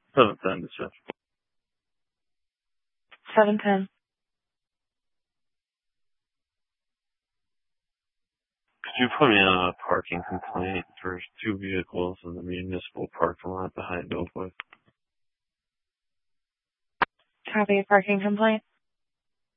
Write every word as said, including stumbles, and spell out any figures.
seven ten dispatch. seven ten. Could you put me on a parking complaint for two vehicles in the municipal parking lot behind Oakwood? Copy a parking complaint.